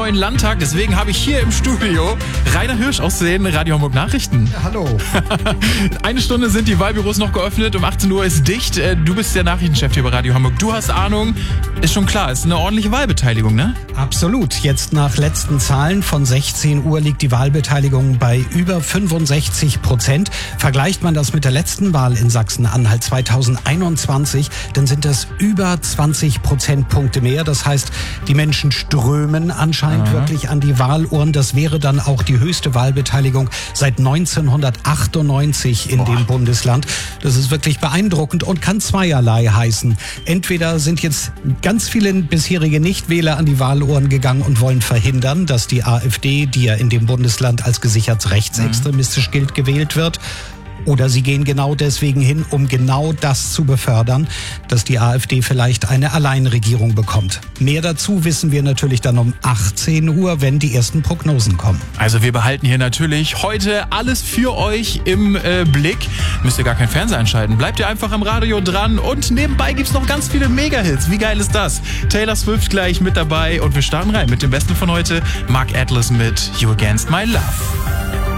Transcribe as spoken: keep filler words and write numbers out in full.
neuen Landtag. Deswegen habe ich hier im Studio Rainer Hirsch aus den Radio Hamburg Nachrichten. Ja, hallo. Eine Stunde sind die Wahlbüros noch geöffnet. Um achtzehn Uhr ist dicht. Du bist der Nachrichtenchef hier bei Radio Hamburg. Du hast Ahnung. Ist schon klar, ist eine ordentliche Wahlbeteiligung, ne? Absolut. Jetzt nach letzten Zahlen von sechzehn Uhr liegt die Wahlbeteiligung bei über fünfundsechzig Prozent. Vergleicht man das mit der letzten Wahl in Sachsen-Anhalt zweitausendeinundzwanzig, dann sind das über zwanzig Prozentpunkte mehr. Das heißt, die Menschen strömen anscheinend Aha. wirklich an die Wahlurnen. Das wäre dann auch die höchste Wahlbeteiligung seit neunzehnhundertachtundneunzig in Boah. dem Bundesland. Das ist wirklich beeindruckend und kann zweierlei heißen. Entweder sind jetzt ganz viele bisherige Nichtwähler an die Wahlurnen gegangen und wollen verhindern, dass die AfD, die ja in dem Bundesland als gesichert rechtsextremistisch gilt, gewählt wird. Oder sie gehen genau deswegen hin, um genau das zu befördern, dass die AfD vielleicht eine Alleinregierung bekommt. Mehr dazu wissen wir natürlich dann um achtzehn Uhr, wenn die ersten Prognosen kommen. Also wir behalten hier natürlich heute alles für euch im äh, Blick. Müsst ihr gar kein Fernseher einschalten. Bleibt ihr einfach am Radio dran und nebenbei gibt's noch ganz viele Mega-Hits. Wie geil ist das? Taylor Swift gleich mit dabei und wir starten rein mit dem Besten von heute. Mark Atlas mit You Against My Love.